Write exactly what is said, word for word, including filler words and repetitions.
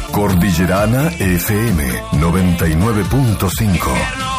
Cordillerana F M noventa y nueve punto cinco.